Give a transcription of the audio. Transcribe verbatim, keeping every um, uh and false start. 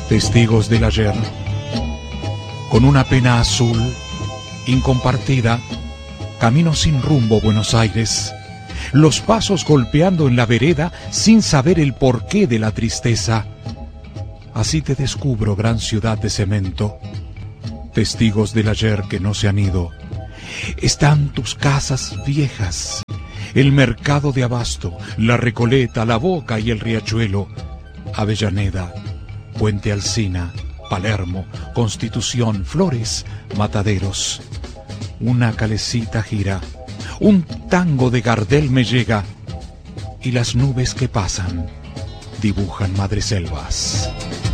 Testigos del ayer, con una pena azul, incompartida, camino sin rumbo Buenos Aires, los pasos golpeando en la vereda sin saber el porqué de la tristeza. Así te descubro, gran ciudad de cemento. Testigos del ayer que no se han ido. Están tus casas viejas, el mercado de Abasto, la Recoleta, la Boca y el Riachuelo, Avellaneda, Puente Alsina, Palermo, Constitución, Flores, Mataderos. Una calecita gira, un tango de Gardel me llega, y las nubes que pasan dibujan madreselvas.